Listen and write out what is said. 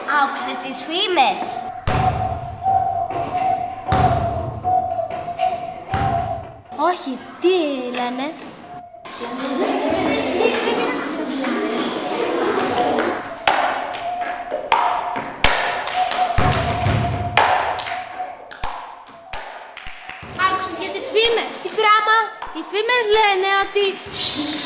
Άκουσες τις φήμες? Όχι, τι λένε? Άκουσες για τις φήμες? Τι πράγμα? Οι φήμες λένε ότι